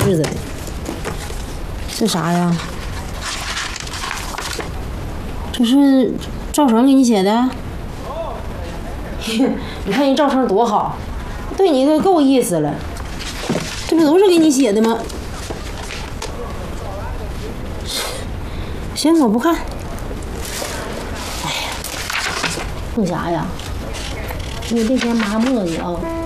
似的。这啥呀？这是赵成给你写的？你看人赵成多好，对你都够意思了。这不都是给你写的吗？行，我不看。哎呀，凤霞呀，你这天麻磨叽啊。